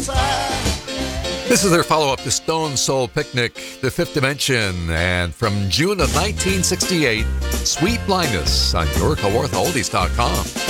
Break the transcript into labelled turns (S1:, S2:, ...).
S1: This is their follow-up to Stone Soul Picnic, The Fifth Dimension, and from June of 1968, Sweet Blindness on your Kawartha Oldies.com.